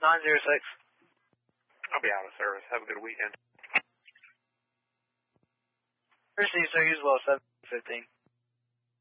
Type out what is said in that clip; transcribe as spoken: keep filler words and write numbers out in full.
nine zero six. I'll be out of service. Have a good weekend. Receive, sir. Use well, seven fifteen.